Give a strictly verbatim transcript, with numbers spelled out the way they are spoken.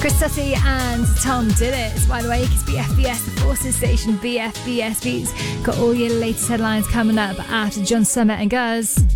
Sussy and Tom did it. By the way, it's B F B S, the Forces station, B F B S Beats. Got all your latest headlines coming up after John Summit and Guz.